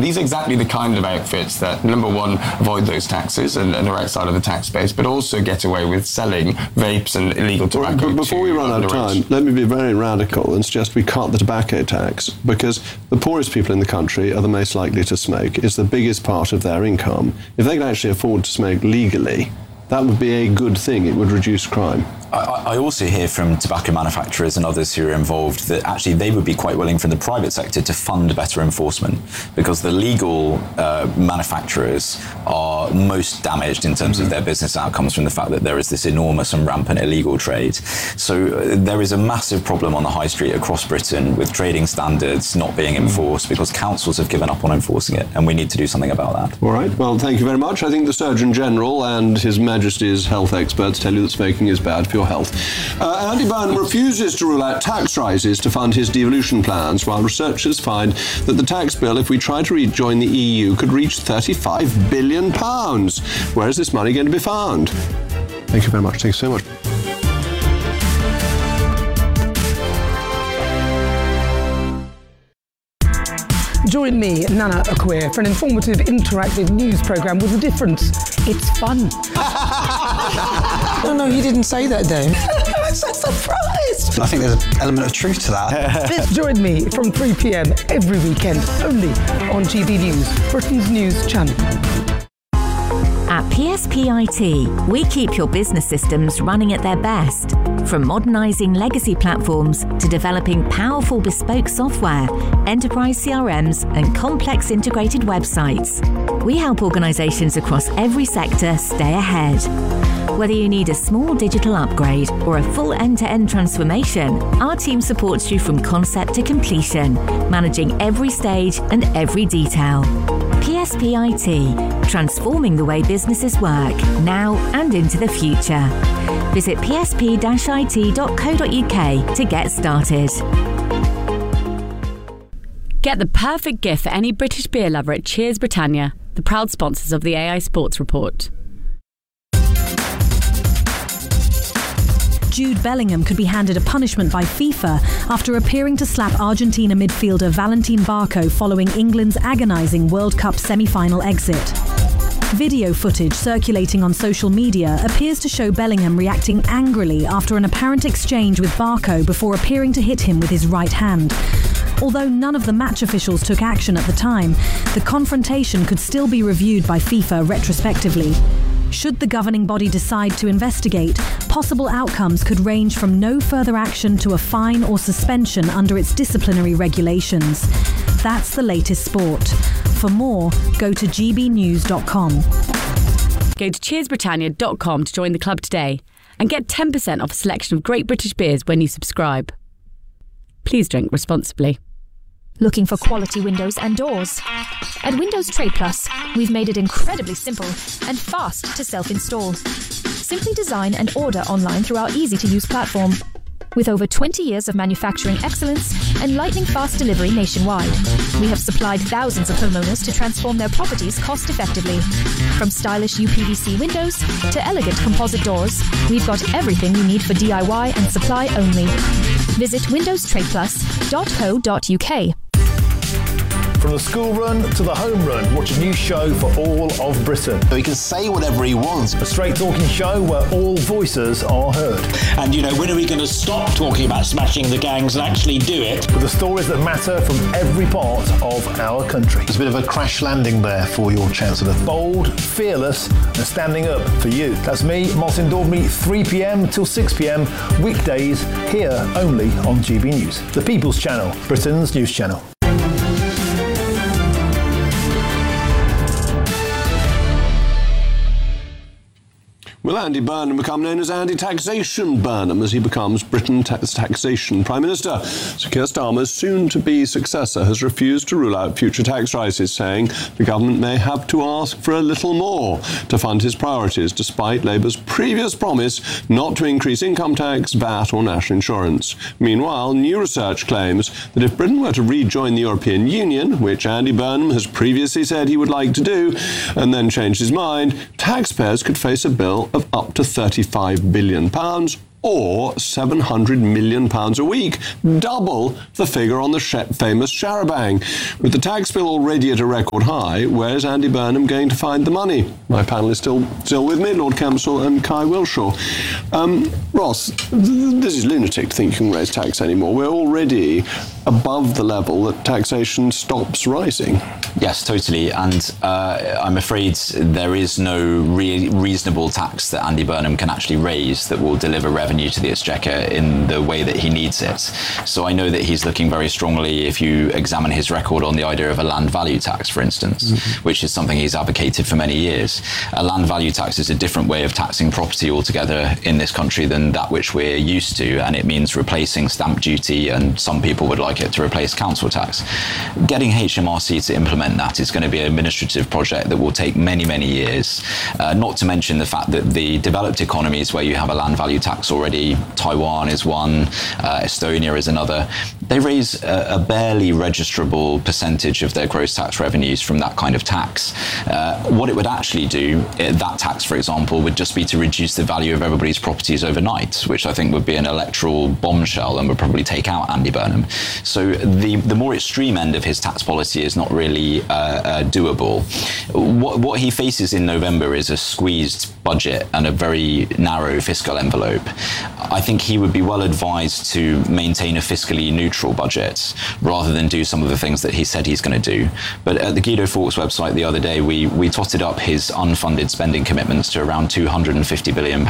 these are exactly the kind of outfits that, number one, avoid those taxes and are outside of the tax base, but also get away with selling vapes and illegal tobacco. But before we run out of time, let me be very radical and suggest we cut the tobacco tax, because the poorest people in the country are the most likely to smoke. It's the biggest part of their income. If they can actually afford to smoke legally, that would be a good thing. It would reduce crime. I also hear from tobacco manufacturers and others who are involved that actually they would be quite willing from the private sector to fund better enforcement, because the legal manufacturers are most damaged in terms of their business outcomes from the fact that there is this enormous and rampant illegal trade. So there is a massive problem on the high street across Britain with trading standards not being enforced because councils have given up on enforcing it, and we need to do something about that. All right, well, thank you very much. I think the Surgeon General and His Majesty's health experts tell you that smoking is bad for your health. Andy Burnham refuses to rule out tax rises to fund his devolution plans, while researchers find that the tax bill, if we try to rejoin the EU, could reach £35 billion. Where is this money going to be found? Thank you very much. Thanks so much. Join me, Nana Akweer, for an informative, interactive news programme with a difference. It's fun. No, you didn't say that, Dave. I'm so surprised. I think there's an element of truth to that. Join me from 3 p.m. every weekend, only on GB News, Britain's news channel. At PSP IT, we keep your business systems running at their best. From modernising legacy platforms to developing powerful bespoke software, enterprise CRMs and complex integrated websites, we help organisations across every sector stay ahead. Whether you need a small digital upgrade or a full end-to-end transformation, our team supports you from concept to completion, managing every stage and every detail. PSP IT, transforming the way businesses work, now and into the future. Visit psp-it.co.uk to get started. Get the perfect gift for any British beer lover at Cheers Britannia, the proud sponsors of the AI Sports Report. Jude Bellingham could be handed a punishment by FIFA after appearing to slap Argentina midfielder Valentin Barco following England's agonising World Cup semi-final exit. Video footage circulating on social media appears to show Bellingham reacting angrily after an apparent exchange with Barco before appearing to hit him with his right hand. Although none of the match officials took action at the time, the confrontation could still be reviewed by FIFA retrospectively. Should the governing body decide to investigate, possible outcomes could range from no further action to a fine or suspension under its disciplinary regulations. That's the latest sport. For more, go to gbnews.com. Go to cheersbritannia.com to join the club today and get 10% off a selection of great British beers when you subscribe. Please drink responsibly. Looking for quality windows and doors? At Windows Trade Plus, we've made it incredibly simple and fast to self-install. Simply design and order online through our easy-to-use platform. With over 20 years of manufacturing excellence and lightning-fast delivery nationwide, we have supplied thousands of homeowners to transform their properties cost-effectively. From stylish UPVC windows to elegant composite doors, we've got everything you need for DIY and supply only. Visit windowstradeplus.co.uk. From the school run to the home run, watch a new show for all of Britain. So he can say whatever he wants. A straight talking show where all voices are heard. And, when are we going to stop talking about smashing the gangs and actually do it? With the stories that matter from every part of our country. There's a bit of a crash landing there for your Chancellor. Bold, fearless, and standing up for you. That's me, Martin Daubney, 3 p.m. till 6 p.m. weekdays, here only on GB News. The People's Channel, Britain's news channel. Will Andy Burnham become known as Andy Taxation Burnham as he becomes Britain's taxation Prime Minister? Sir Keir Starmer's soon-to-be successor has refused to rule out future tax rises, saying the government may have to ask for a little more to fund his priorities, despite Labour's previous promise not to increase income tax, VAT or national insurance. Meanwhile, new research claims that if Britain were to rejoin the European Union, which Andy Burnham has previously said he would like to do, and then changed his mind, taxpayers could face a bill of up to £35 billion or £700 million a week, double the figure on the famous Sharabang. With the tax bill already at a record high, where's Andy Burnham going to find the money? My panel is still with me, Lord Kempsell and Kai Wilshaw. Ross, this is lunatic to think you can raise tax anymore. We're already above the level that taxation stops rising. Yes, totally. And I'm afraid there is no reasonable tax that Andy Burnham can actually raise that will deliver revenue to the Exchequer in the way that he needs it. So I know that he's looking very strongly, if you examine his record, on the idea of a land value tax, for instance, which is something he's advocated for many years. A land value tax is a different way of taxing property altogether in this country than that which we're used to, and it means replacing stamp duty, and some people would like it to replace council tax. Getting HMRC to implement that is going to be an administrative project that will take many, many years, not to mention the fact that the developed economies where you have a land value tax already, Taiwan is one, Estonia is another, they raise a barely registrable percentage of their gross tax revenues from that kind of tax. What it would actually do, that tax, for example, would just be to reduce the value of everybody's properties overnight, which I think would be an electoral bombshell and would probably take out Andy Burnham. So the more extreme end of his tax policy is not really doable. What he faces in November is a squeezed budget and a very narrow fiscal envelope. I think he would be well advised to maintain a fiscally neutral budget rather than do some of the things that he said he's going to do. But at the Guido Fawkes website the other day, we totted up his unfunded spending commitments to around £250 billion.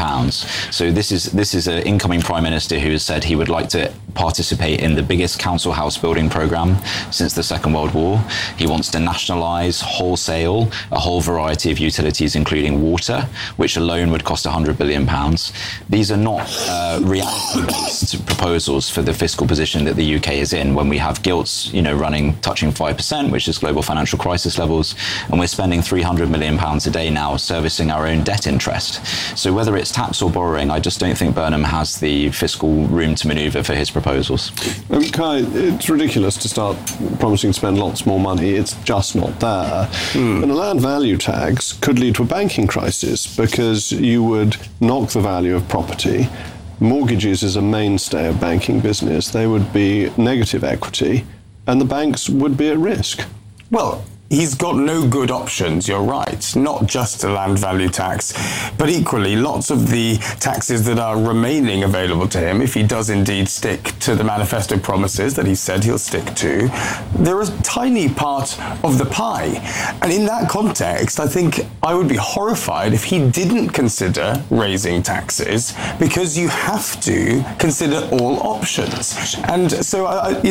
So this is an incoming Prime Minister who has said he would like to participate in the biggest council house building programme since the Second World War. He wants to nationalise wholesale a whole variety of utilities, including water, which alone would cost £100 billion. These are not reality-based proposals for the fiscal position that the UK is in when we have gilts, touching 5%, which is global financial crisis levels, and we're spending £300 million a day now servicing our own debt interest. So whether it's tax or borrowing, I just don't think Burnham has the fiscal room to manoeuvre for his proposals. Kai, it's ridiculous to start promising to spend lots more money. It's just not there. And a land value tax could lead to a banking crisis because you would knock the value of property. Mortgages is a mainstay of banking business. They would be negative equity and the banks would be at risk. Well, he's got no good options, you're right. Not just a land value tax, but equally lots of the taxes that are remaining available to him, if he does indeed stick to the manifesto promises that he said he'll stick to, they're a tiny part of the pie. And in that context, I think I would be horrified if he didn't consider raising taxes, because you have to consider all options. And so,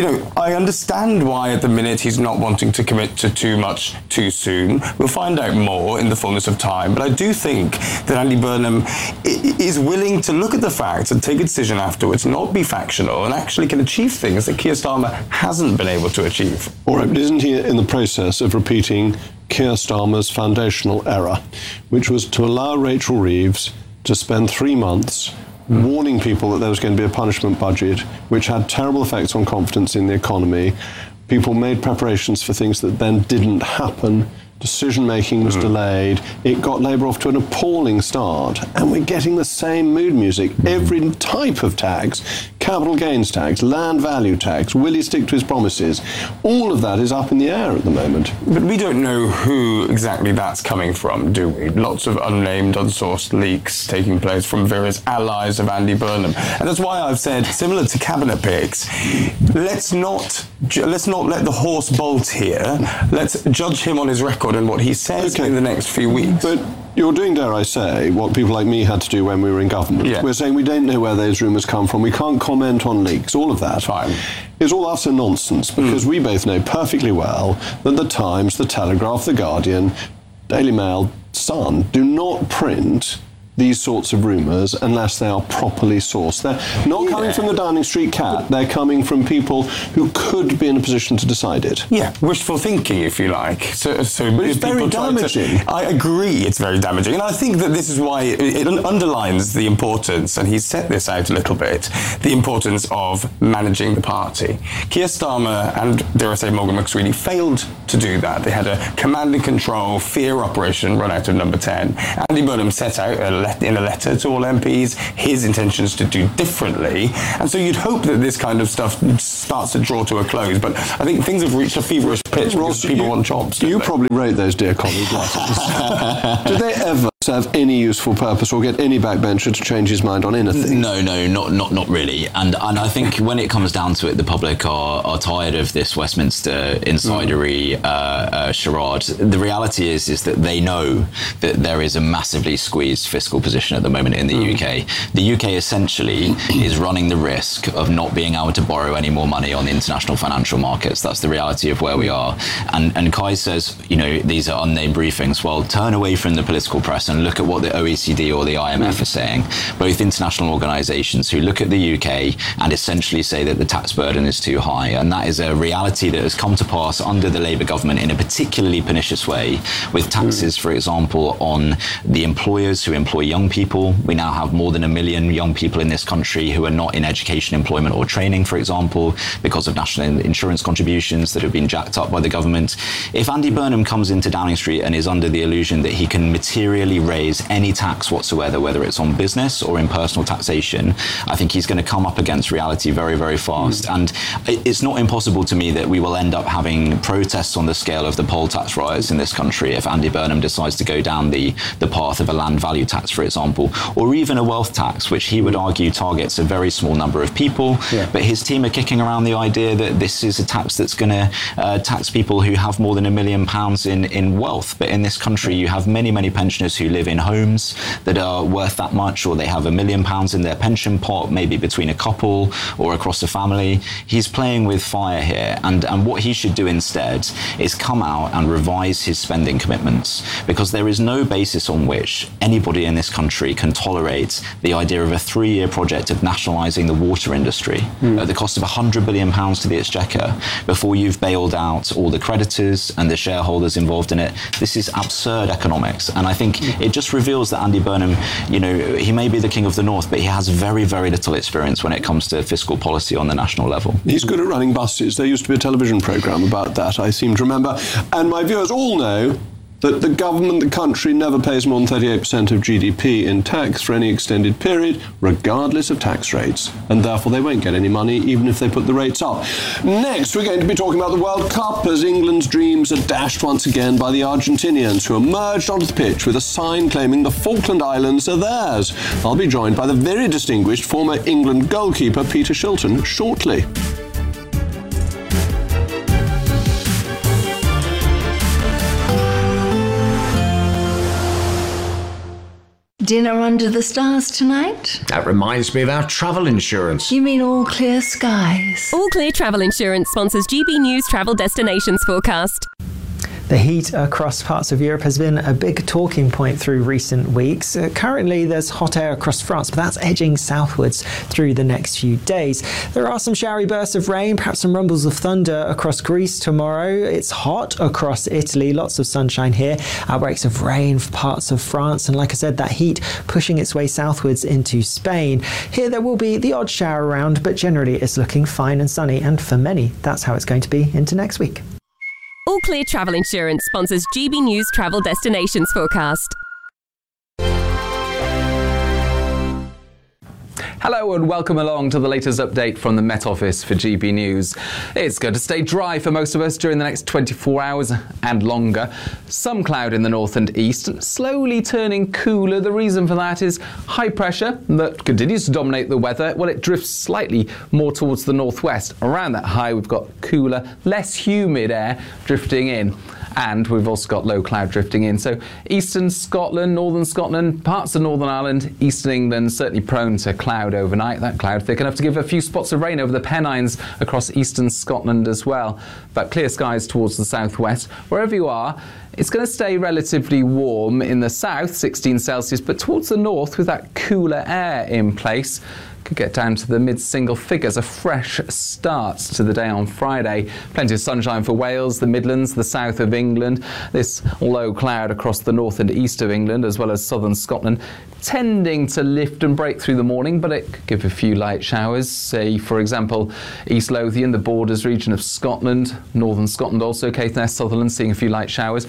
I understand why at the minute he's not wanting to commit to too much too soon. We'll find out more in the fullness of time. But I do think that Andy Burnham is willing to look at the facts and take a decision afterwards, not be factional, and actually can achieve things that Keir Starmer hasn't been able to achieve. All right, but isn't he in the process of repeating Keir Starmer's foundational error, which was to allow Rachel Reeves to spend 3 months warning people that there was going to be a punishment budget, which had terrible effects on confidence in the economy. People made preparations for things that then didn't happen. Decision-making was delayed. It got Labour off to an appalling start. And we're getting the same mood music. Every type of tax, capital gains tax, land value tax, will he stick to his promises? All of that is up in the air at the moment. But we don't know who exactly that's coming from, do we? Lots of unnamed, unsourced leaks taking place from various allies of Andy Burnham. And that's why I've said, similar to cabinet picks, let's not let the horse bolt here. Let's judge him on his record and what he says in the next few weeks. But you're doing, dare I say, what people like me had to do when we were in government. Yeah. We're saying we don't know where those rumours come from. We can't comment on leaks. All of that is all utter nonsense, because we both know perfectly well that the Times, the Telegraph, the Guardian, Daily Mail, Sun do not print these sorts of rumours unless they are properly sourced. They're not coming from the Downing Street cat. They're coming from people who could be in a position to decide it. Yeah, wishful thinking, if you like. But it's very damaging. I agree, it's very damaging. And I think that this is why it underlines the importance, and he's set this out a little bit, the importance of managing the party. Keir Starmer and, dare I say, Morgan McSweeney failed to do that. They had a command and control fear operation run out of Number 10. Andy Burnham set out a in a letter to all MPs his intentions to do differently. And so you'd hope that this kind of stuff starts to draw to a close. But I think things have reached a feverish pitch because people want jobs. You probably wrote those Dear Colleague letters. Do they ever serve any useful purpose or get any backbencher to change his mind on anything? No, not really. And I think when it comes down to it, the public are tired of this Westminster insidery charade. The reality is that they know that there is a massively squeezed fiscal position at the moment in the UK. The UK essentially is running the risk of not being able to borrow any more money on the international financial markets. That's the reality of where we are. And Kai says, these are unnamed briefings. Well, turn away from the political press and look at what the OECD or the IMF are saying. Both international organisations who look at the UK and essentially say that the tax burden is too high. And that is a reality that has come to pass under the Labour government in a particularly pernicious way, with taxes, for example, on the employers who employ young people. We now have more than 1 million young people in this country who are not in education, employment or training, for example, because of national insurance contributions that have been jacked up by the government. If Andy Burnham comes into Downing Street and is under the illusion that he can materially raise any tax whatsoever, whether it's on business or in personal taxation, I think he's going to come up against reality very, very fast. And it's not impossible to me that we will end up having protests on the scale of the poll tax riots in this country if Andy Burnham decides to go down the path of a land value tax, for example, or even a wealth tax, which he would argue targets a very small number of people. But his team are kicking around the idea that this is a tax that's going to tax people who have more than £1 million in wealth. But in this country, you have many, many pensioners who live in homes that are worth that much, or they have £1 million in their pension pot, maybe between a couple or across a family. He's playing with fire here. And what he should do instead is come out and revise his spending commitments, because there is no basis on which anybody in this country can tolerate the idea of a 3-year project of nationalising the water industry at the cost of £100 billion to the Exchequer before you've bailed out all the creditors and the shareholders involved in it. This is absurd economics. And I think it just reveals that Andy Burnham, he may be the king of the north, but he has very, very little experience when it comes to fiscal policy on the national level. He's good at running buses. There used to be a television programme about that, I seem to remember. And my viewers all know that the government, the country, never pays more than 38% of GDP in tax for any extended period, regardless of tax rates. And therefore they won't get any money, even if they put the rates up. Next, we're going to be talking about the World Cup, as England's dreams are dashed once again by the Argentinians, who emerged onto the pitch with a sign claiming the Falkland Islands are theirs. I'll be joined by the very distinguished former England goalkeeper Peter Shilton shortly. Dinner under the stars tonight? That reminds me of our travel insurance. You mean All Clear Skies? All Clear Travel Insurance sponsors GB News Travel Destinations Forecast. The heat across parts of Europe has been a big talking point through recent weeks. Currently, there's hot air across France, but that's edging southwards through the next few days. There are some showery bursts of rain, perhaps some rumbles of thunder across Greece tomorrow. It's hot across Italy, lots of sunshine here. Outbreaks of rain for parts of France, and like I said, that heat pushing its way southwards into Spain. Here there will be the odd shower around, but generally it's looking fine and sunny, and for many, that's how it's going to be into next week. All Clear Travel Insurance sponsors GB News Travel Destinations Forecast. Hello and welcome along to the latest update from the Met Office for GB News. It's going to stay dry for most of us during the next 24 hours and longer. Some cloud in the north and east, slowly turning cooler. The reason for that is high pressure that continues to dominate the weather. Well, it drifts slightly more towards the northwest. Around that high, we've got cooler, less humid air drifting in. And we've also got low cloud drifting in. So eastern Scotland, northern Scotland, parts of Northern Ireland, eastern England, certainly prone to cloud overnight. That cloud thick enough to give a few spots of rain over the Pennines across eastern Scotland as well. But clear skies towards the southwest. Wherever you are, it's going to stay relatively warm in the south, 16 Celsius, but towards the north with that cooler air in place, could get down to the mid-single figures, a fresh start to the day on Friday. Plenty of sunshine for Wales, the Midlands, the south of England. This low cloud across the north and east of England, as well as southern Scotland, tending to lift and break through the morning, but it could give a few light showers. Say, for example, East Lothian, the borders region of Scotland, northern Scotland also, Caithness, Sutherland, seeing a few light showers.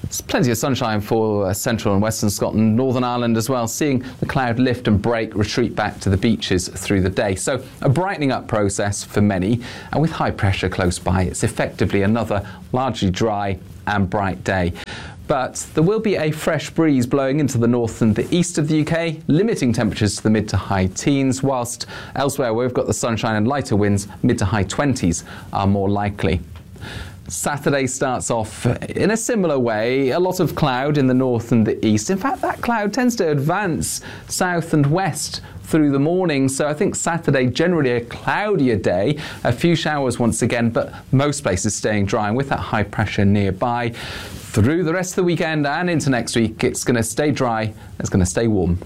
There's plenty of sunshine for central and western Scotland, Northern Ireland as well, seeing the cloud lift and break, retreat back to the beaches through the day. So a brightening up process for many, and with high pressure close by, it's effectively another largely dry and bright day. But there will be a fresh breeze blowing into the north and the east of the UK, limiting temperatures to the mid to high teens, whilst elsewhere where we've got the sunshine and lighter winds, mid to high 20s are more likely. Saturday starts off in a similar way, a lot of cloud in the north and the east. In fact, that cloud tends to advance south and west through the morning, so I think Saturday generally a cloudier day, a few showers once again, but most places staying dry, and with that high pressure nearby through the rest of the weekend and into next week, it's going to stay dry, it's going to stay warm.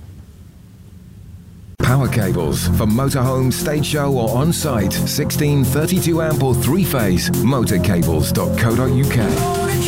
Power cables for motorhome, stage show or on-site. 16, 32 amp or 3-phase. Motorcables.co.uk.